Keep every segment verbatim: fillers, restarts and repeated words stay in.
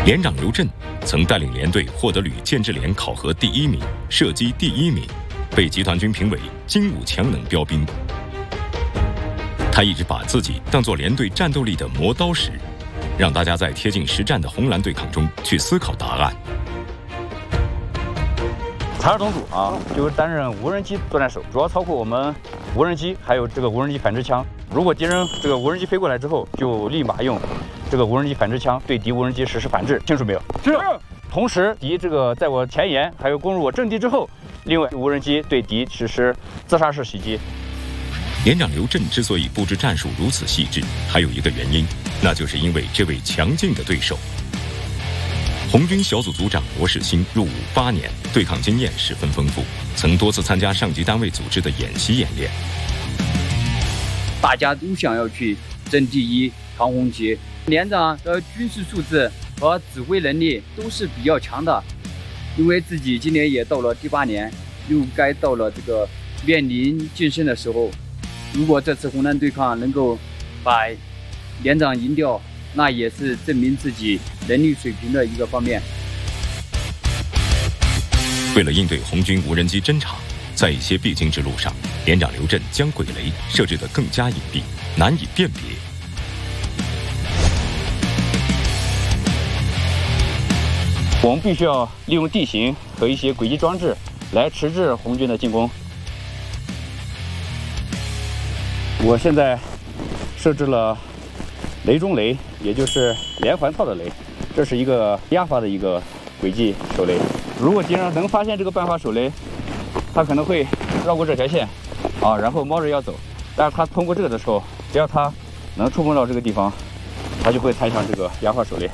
连长刘震曾带领连队获得旅建制连考核第一名、射击第一名，被集团军评为精武强能标兵。他一直把自己当作连队战斗力的磨刀石，让大家在贴近实战的红蓝对抗中去思考答案。 参谋总组啊，就担任无人机作战手，主要操控我们无人机，还有这个无人机反制枪。如果敌人这个无人机飞过来之后，就立马用这个无人机反制枪对敌无人机实施反制。清楚没有？是。同时，敌这个在我前沿还有攻入我阵地之后，另外无人机对敌实施自杀式袭击。 连长刘震之所以布置战术如此细致，还有一个原因，那就是因为这位强劲的对手。红军小组组长罗世新入伍八年，对抗经验十分丰富，曾多次参加上级单位组织的演习演练。 大家都想要去争第一、扛红旗，连长的军事素质和指挥能力都是比较强的。因为自己今年也到了第八年，又该到了这个面临晋升的时候。如果这次红蓝对抗能够把连长赢掉，那也是证明自己能力水平的一个方面。 为了应对红军无人机侦察，在一些必经之路上，连长刘震将鬼雷设置得更加隐蔽，难以辨别。 我们必须要利用地形和一些诡计装置来迟滞红军的进攻。我现在设置了雷中雷，也就是连环套的雷，这是一个压发的一个轨迹手雷。如果敌人能发现这个半发手雷，他可能会绕过这条线，啊，然后猫着腰走。但是他通过这个的时候，只要他能触碰到这个地方，他就会抬向这个压发手雷。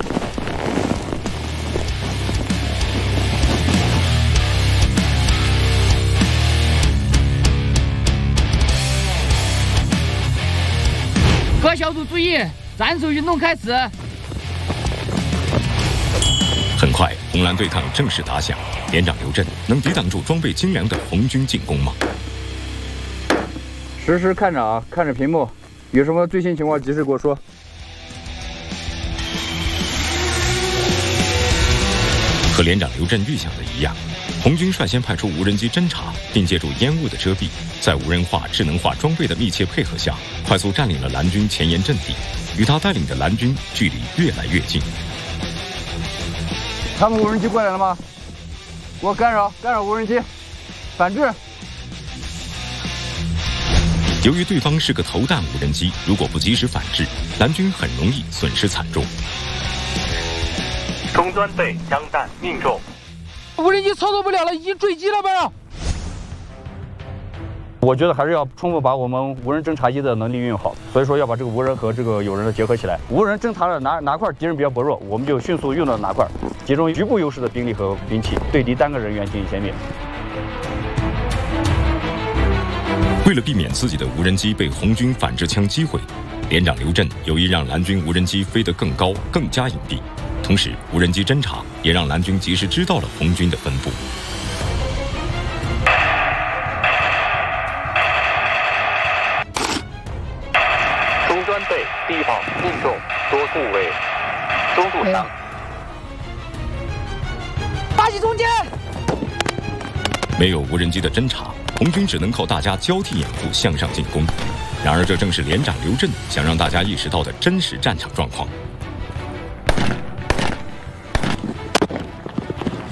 各小组注意，战术运动开始。 很快，红蓝对抗正式打响。连长刘震能抵挡住装备精良的红军进攻吗？ 实时看着啊，看着屏幕，有什么最新情况及时给我说。 和连长刘震预想的一样，红军率先派出无人机侦察，并借助烟雾的遮蔽，在无人化、智能化装备的密切配合下，快速占领了蓝军前沿阵地，与他带领的蓝军距离越来越近。 他们无人机过来了吗？给我干扰，干扰无人机，反制。 由于对方是个投弹无人机，如果不及时反制，蓝军很容易损失惨重。 中端队枪弹命中。 无人机操作不了了，已经坠机了吧？ 我觉得还是要充分把我们无人侦察机的能力运用好，所以说要把这个无人和这个有人的结合起来。无人侦察的哪哪块敌人比较薄弱，我们就迅速用到哪块，集中局部优势的兵力和兵器，对敌单个人员进行歼灭。 为了避免自己的无人机被红军反制枪击毁，连长刘震有意让蓝军无人机飞得更高、更加隐蔽。同时，无人机侦察也让蓝军及时知道了红军的分布。 中端队地炮命中，多部位中度伤。 发起冲击！ 没有无人机的侦察，红军只能靠大家交替掩护向上进攻。然而，这正是连长刘震想让大家意识到的真实战场状况。